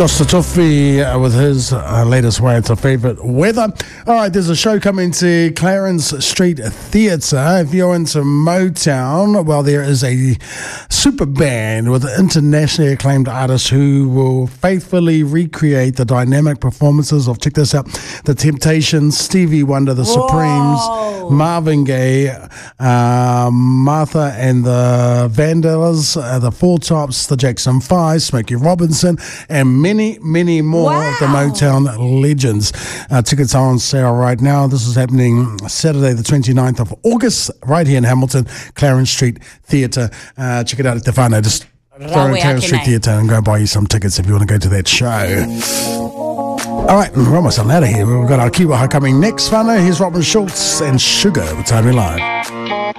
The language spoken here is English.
Josh Satofi with his latest way. It's a favourite weather. All right, there's a show coming to Clarence Street Theatre. If you're into Motown, well, there is a super band with internationally acclaimed artists who will faithfully recreate the dynamic performances of, check this out, The Temptations, Stevie Wonder, The Supremes, Marvin Gaye, Martha and the Vandellas, the Four Tops, the Jackson 5, Smokey Robinson, and many, many more of the Motown legends. Tickets are on sale right now. This is happening Saturday, the 29th of August, right here in Hamilton, Clarence Street Theatre. Check it out at Tefano. Just throw in Clarence Street Theatre and go buy you some tickets if you want to go to that show. All right, we're almost out of here. We've got our Kiwaha coming next, whānau. Here's Robin Schultz and Sugar with Timey Live.